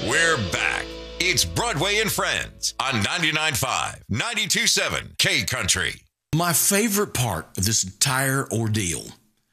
We're back. It's Broadway and Friends on 99.5, 92.7 K Country. My favorite part of this entire ordeal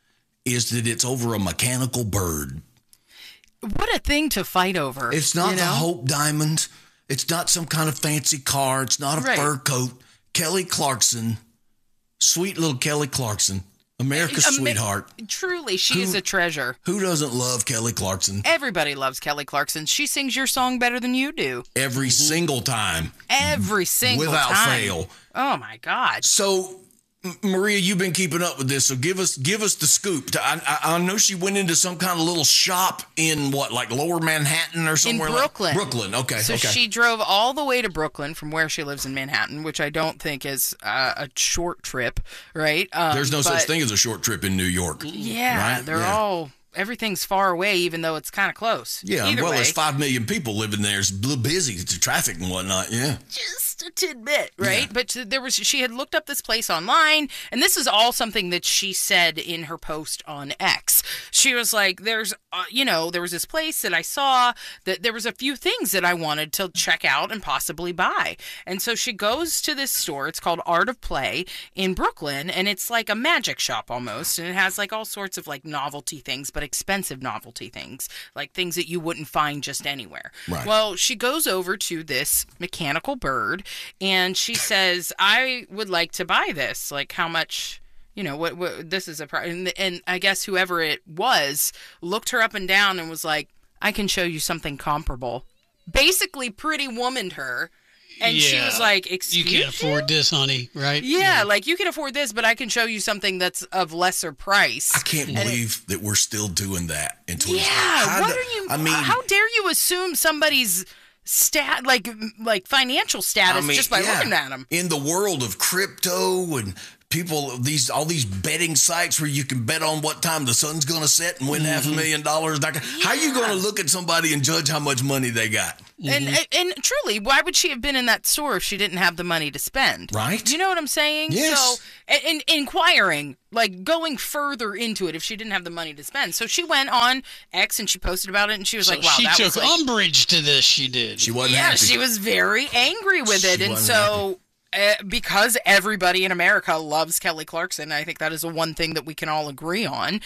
is that it's over a mechanical bird. What a thing to fight over. It's not the Hope Diamond. It's not some kind of fancy car. It's not a fur coat. Kelly Clarkson, sweet little Kelly Clarkson, America's sweetheart. Truly, she is a treasure. Who doesn't love Kelly Clarkson? Everybody loves Kelly Clarkson. She sings your song better than you do. Every single time. Every single Without time. fail. Oh, my God. So, Maria, you've been keeping up with this, so give us the scoop. I know she went into some kind of little shop in like Lower Manhattan or somewhere. In Brooklyn. Brooklyn, okay. So she drove all the way to Brooklyn from where she lives in Manhattan, which I don't think is a short trip, right? There's no such thing as a short trip in New York. Yeah, right? they're all... Everything's far away, even though it's kind of close. Yeah, Either way, there's 5 million people living there. It's a little busy. It's traffic and whatnot, yeah. Just a tidbit, right? Yeah. But she had looked up this place online, and this is all something that she said in her post on X. She was like, there was this place that I saw that there was a few things that I wanted to check out and possibly buy. And so she goes to this store. It's called Art of Play in Brooklyn, and it's like a magic shop almost, and it has like all sorts of like novelty things, but expensive novelty things, like things that you wouldn't find just anywhere. Right. Well, she goes over to this mechanical bird and she says, I would like to buy this. Like, how much, what this is a price. And I guess whoever it was looked her up and down and was like, I can show you something comparable. Basically pretty womaned her. And she was like, excuse you? Can't afford this, honey, right? Yeah, like, you can afford this, but I can show you something that's of lesser price. I can't believe that we're still doing that in 2020. Yeah, how dare you assume somebody's financial status just by looking at them? In the world of crypto and people, all these betting sites where you can bet on what time the sun's going to set and win $500,000. How are you going to look at somebody and judge how much money they got? And truly, why would she have been in that store if she didn't have the money to spend? Right. You know what I'm saying? Yes. So, and inquiring, like going further into it if she didn't have the money to spend. So she went on X and she posted about it and she was like, wow, she took umbrage to this, she did. She wasn't happy. She was very angry with it. And so... because everybody in America loves Kelly Clarkson, I think that is the one thing that we can all agree on.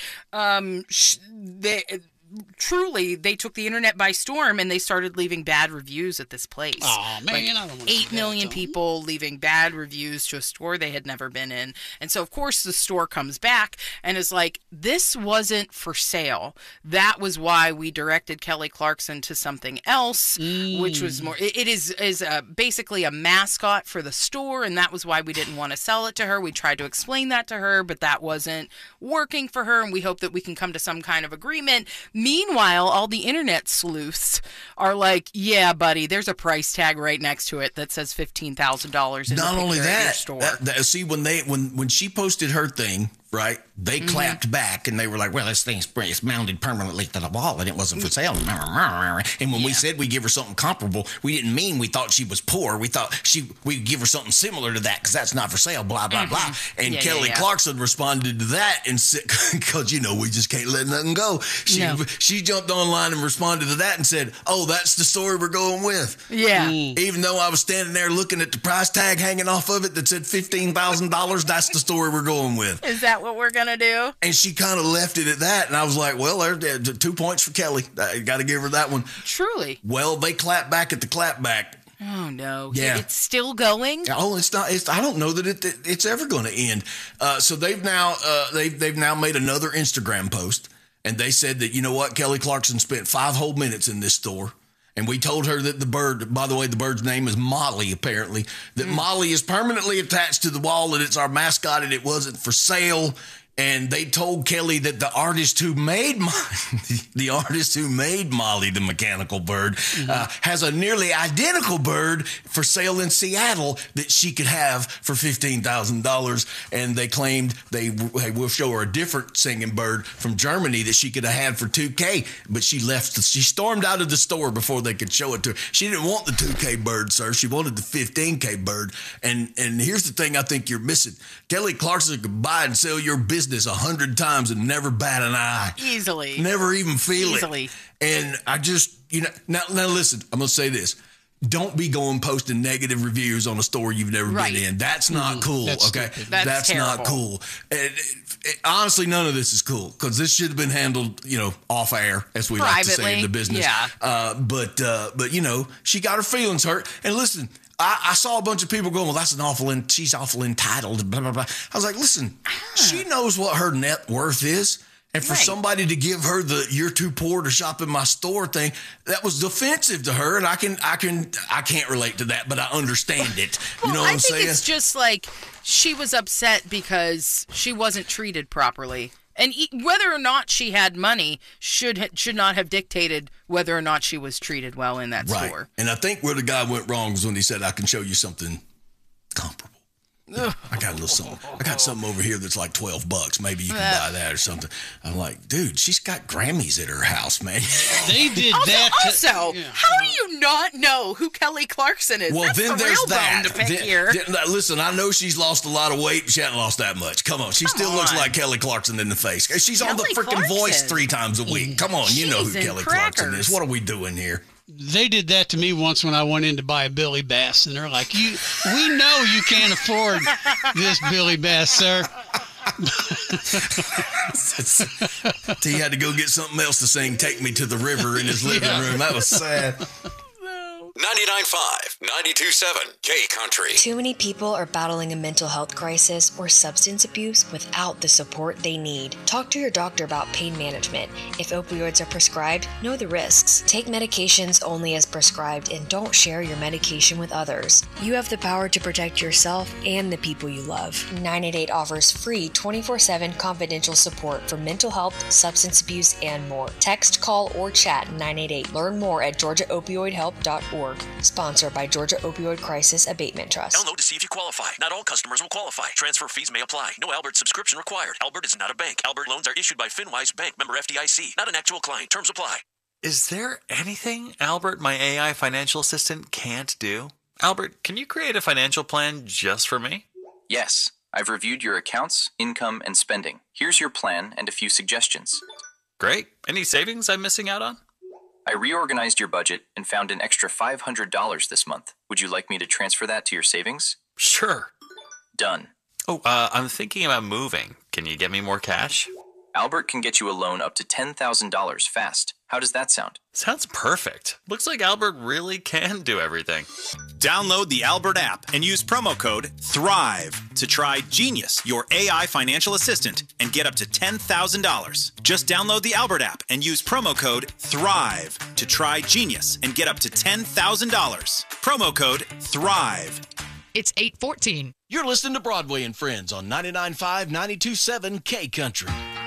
They took the internet by storm and they started leaving bad reviews at this place. Oh man, I don't want to 8 million people leaving bad reviews to a store they had never been in. And so of course the store comes back and is like, this wasn't for sale. That was why we directed Kelly Clarkson to something else, which was more, it is basically a mascot for the store, and that was why we didn't want to sell it to her. We tried to explain that to her, but that wasn't working for her, and we hope that we can come to some kind of agreement. Meanwhile, all the internet sleuths are like, yeah, buddy, there's a price tag right next to it that says $15,000 in Not the only picture at your that, store. see, when she posted her thing, right, they clapped back and they were like, well, this thing's it's mounted permanently to the wall and it wasn't for sale. And when we said we give her something comparable, we didn't mean we thought she was poor. We thought we'd give her something similar to that because that's not for sale, blah, blah, blah. And Kelly Clarkson responded to that and said, because, we just can't let nothing go. She jumped online and responded to that and said, oh, that's the story we're going with. Yeah. Even though I was standing there looking at the price tag hanging off of it that said $15,000, that's the story we're going with. Is that what we're going to do? And she kind of left it at that. And I was like, well, there's 2 points for Kelly. I got to give her that one. Truly. Well, they clap back at the clap back. Oh, no. Yeah. It's still going? Oh, it's not. I don't know that it's ever going to end. So they've now made another Instagram post. And they said that, you know what, Kelly Clarkson spent 5 whole minutes in this store. And we told her that the bird, by the way, the bird's name is Molly, apparently, that Molly is permanently attached to the wall and it's our mascot and it wasn't for sale. And they told Kelly that the artist who made Molly, the mechanical bird, has a nearly identical bird for sale in Seattle that she could have for $15,000. And they claimed they will show her a different singing bird from Germany that she could have had for $2,000. But she stormed out of the store before they could show it to her. She didn't want the $2,000 bird, sir. She wanted the $15,000 bird. And here's the thing I think you're missing. Kelly Clarkson could buy and sell your business business 100 times and never bat an eye. Easily. Never even feel Easily. it. And I just, now listen, I'm going to say this. Don't be going posting negative reviews on a store you've never been in. That's not cool, That's okay? stupid. That's not terrible. cool. And honestly, none of this is cool because this should have been handled, off air, as we like to say in the business. Yeah. But she got her feelings hurt. And listen, I saw a bunch of people going, well, she's awful entitled, blah, blah, blah. I was like, listen, she knows what her net worth is. And for somebody to give her the "you're too poor to shop in my store" thing, that was offensive to her, and I can't relate to that, but I understand it. You know what I'm saying? I think it's just like she was upset because she wasn't treated properly, and whether or not she had money should not have dictated whether or not she was treated well in that store. And I think where the guy went wrong was when he said, "I can show you something comparable." I got a little something. I got something over here that's like $12. Maybe you can buy that or something. I'm like, dude, she's got Grammys at her house, man. They did Also, how do you not know who Kelly Clarkson is? Well, That's then the there's real that. bone to pick here. Listen, I know she's lost a lot of weight, but she hasn't lost that much. Come on, she still looks like Kelly Clarkson in the face. She's on the Kelly freaking Voice Clarkson. 3 times a week. Come on, you know who Cheese and Kelly Clarkson is. crackers. What are we doing here? They did that to me once when I went in to buy a Billy Bass, and they're like, we know you can't afford this Billy Bass, sir. He had to go get something else to sing "Take Me to the River" in his living room. That was sad. 99.5, 92.7, K Country. Too many people are battling a mental health crisis or substance abuse without the support they need. Talk to your doctor about pain management. If opioids are prescribed, know the risks. Take medications only as prescribed and don't share your medication with others. You have the power to protect yourself and the people you love. 988 offers free 24/7 confidential support for mental health, substance abuse, and more. Text, call, or chat 988. Learn more at georgiaopioidhelp.org. Sponsored by Georgia Opioid Crisis Abatement Trust. Download to see if you qualify. Not all customers will qualify. Transfer fees may apply. No Albert subscription required. Albert is not a bank. Albert loans are issued by FinWise Bank, member FDIC. Not an actual client. Terms apply. Is there anything Albert, my AI financial assistant, can't do? Albert, can you create a financial plan just for me? Yes. I've reviewed your accounts, income, and spending. Here's your plan and a few suggestions. Great. Any savings I'm missing out on? I reorganized your budget and found an extra $500 this month. Would you like me to transfer that to your savings? Sure. Done. Oh, I'm thinking about moving. Can you get me more cash? Albert can get you a loan up to $10,000 fast. How does that sound? Sounds perfect. Looks like Albert really can do everything. Download the Albert app and use promo code THRIVE to try Genius, your AI financial assistant, and get up to $10,000. Just download the Albert app and use promo code THRIVE to try Genius and get up to $10,000. Promo code THRIVE. It's 8:14. You're listening to Broadway and Friends on 99.5, 92.7 K Country.